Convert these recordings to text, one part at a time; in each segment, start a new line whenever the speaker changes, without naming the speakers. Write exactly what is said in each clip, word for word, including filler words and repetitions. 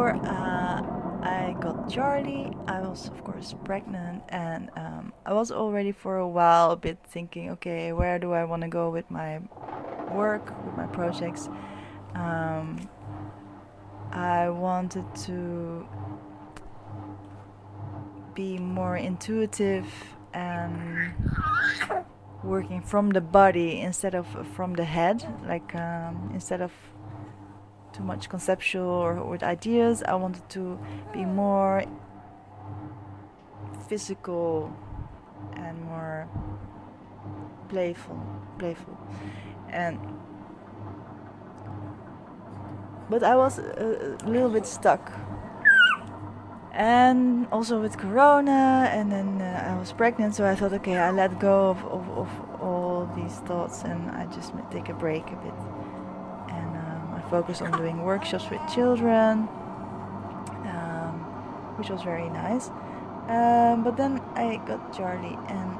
before uh, I got Charlie, I was of course pregnant, and um, I was already for a while a bit thinking, okay, where do I want to go with my work, with my projects? Um, I wanted to be more intuitive and working from the body instead of from the head, like um, instead of too much conceptual or with ideas. I wanted to be more physical and more playful, playful, and but I was a, a little bit stuck. And also with Corona, and then uh, I was pregnant, so I thought, okay, I let go of, of, of all these thoughts, and I just take a break a bit. And um, I focused on doing workshops with children, um, which was very nice. Um, but then I got Charlie, and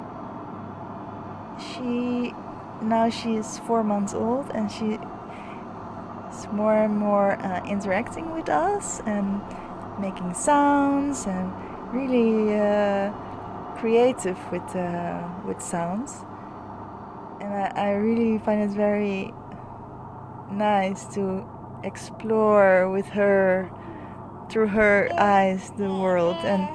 she, now she's four months old, and she is more and more uh, interacting with us, and making sounds, and really uh, creative with uh, with sounds. And I, I really find it very nice to explore with her, through her eyes, the world, and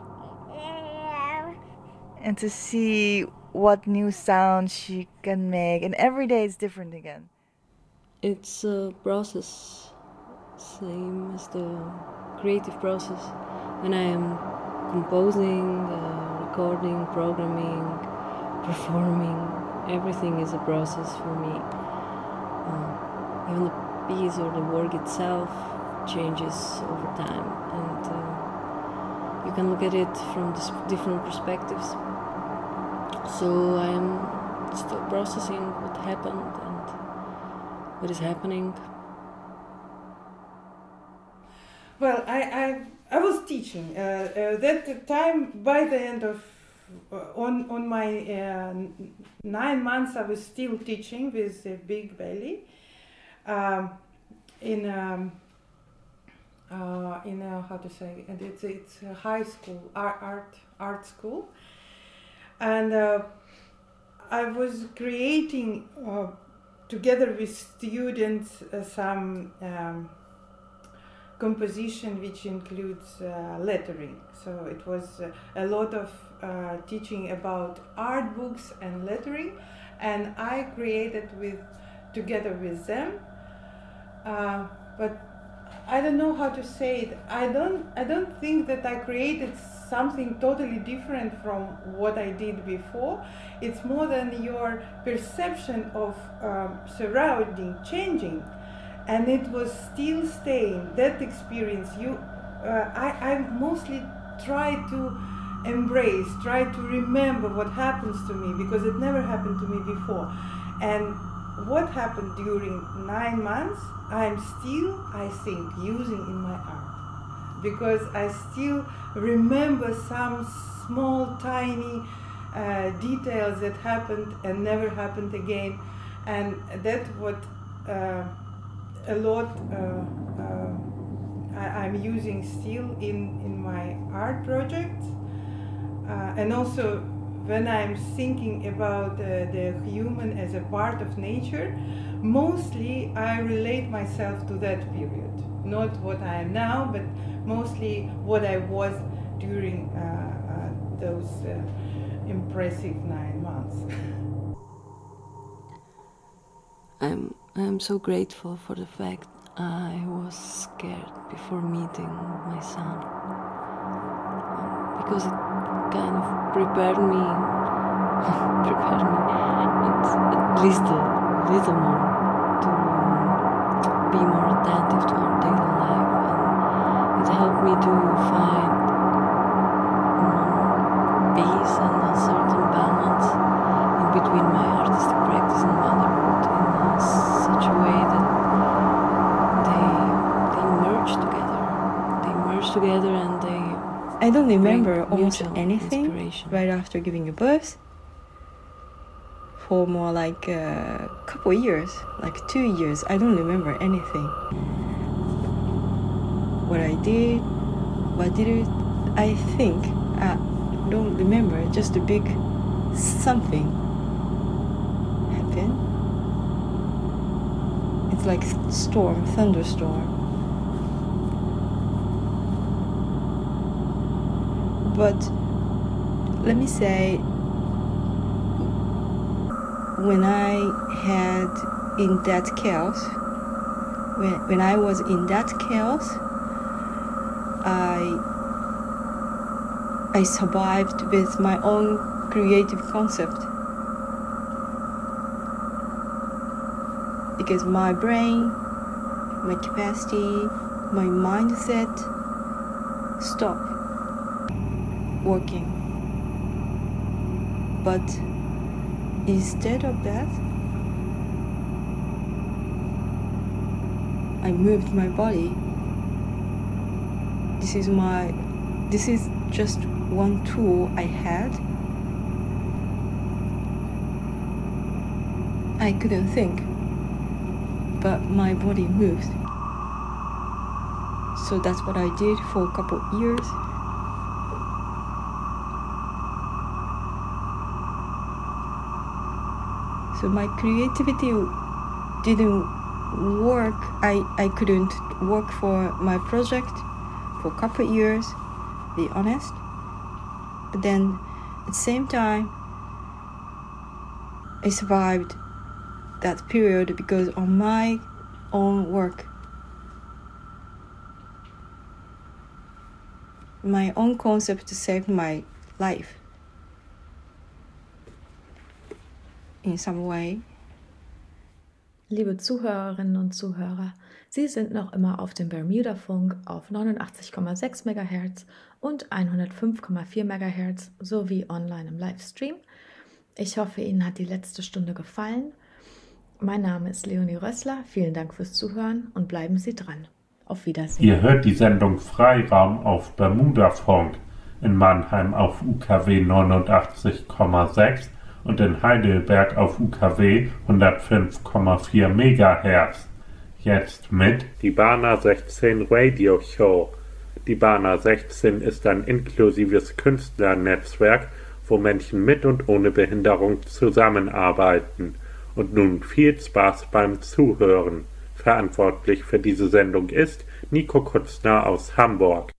and to see what new sounds she can make. And every day it's different again.
It's a process, same as the creative process. When I am composing, uh, recording, programming, performing, everything is a process for me. Uh, even the piece or the work itself changes over time, and uh, you can look at it from different perspectives. So I am still processing what happened and what is happening.
Well, I, I, I was teaching. Uh, uh, that time, by the end of, uh, on, on my uh, nine months, I was still teaching with a big belly um, in, um, uh, in a, how to say, and it's, it's a high school, art, art, art school. And uh, I was creating, uh, together with students, uh, some um, composition which includes uh, lettering. So it was uh, a lot of uh, teaching about art books and lettering, and I created with together with them. Uh, but I don't know how to say it. I don't. I don't think that I created something totally different from what I did before. It's more than your perception of um, surrounding changing. And it was still staying, that experience. You, uh, I, I mostly try to embrace, try to remember what happens to me, because it never happened to me before. And what happened during nine months, I'm still, I think, using in my art. Because I still remember some small, tiny uh, details that happened and never happened again. And that's what... Uh, a lot uh, uh, I, I'm using still in, in my art projects. Uh, and also when I'm thinking about uh, the human as a part of nature, mostly I relate myself to that period. Not what I am now, but mostly what I was during uh, uh, those uh, impressive nine months.
I'm I'm so grateful for the fact I was scared before meeting my son, um, because it kind of prepared me, prepared me, it's at least a little more to be more attentive to our daily life, and it helped me to find more peace and a certain balance in between my artistic practice and motherhood in such a way that they they merge together. They merge together and they
I don't remember almost anything
inspiration.
Right after giving birth. For more like a couple years, like two years, I don't remember anything. what I did, what did it, I think, I don't remember, just a big something happened. It's like storm, thunderstorm. But let me say, when I had in that chaos, when, when I was in that chaos, I I survived with my own creative concept. Because my brain, my capacity, my mindset stopped working. But instead of that, I moved my body. This is my, this is just one tool I had. I couldn't think, but my body moved. So that's what I did for a couple of years. So my creativity didn't work. I, I couldn't work for my project for a couple of years, to be honest. But then at the same time, I survived that period because of my own work. My own concept saved my life in some way.
Liebe Zuhörerinnen und Zuhörer, Sie sind noch immer auf dem Bermuda-Funk auf neunundachtzig Komma sechs Megahertz und hundertfünf Komma vier Megahertz sowie online im Livestream. Ich hoffe, Ihnen hat die letzte Stunde gefallen. Mein Name ist Leonie Rössler. Vielen Dank fürs Zuhören und bleiben Sie dran. Auf Wiedersehen.
Ihr hört die Sendung Freiraum auf Bermuda-Funk, in Mannheim auf U K W neunundachtzig Komma sechs und in Heidelberg auf U K W hundertfünf Komma vier Megahertz. Jetzt mit die Bana sechzehn Radio Show. Die Bana sechzehn ist ein inklusives Künstlernetzwerk, wo Menschen mit und ohne Behinderung zusammenarbeiten. Und nun viel Spaß beim Zuhören. Verantwortlich für diese Sendung ist Nico Kutzner aus Hamburg.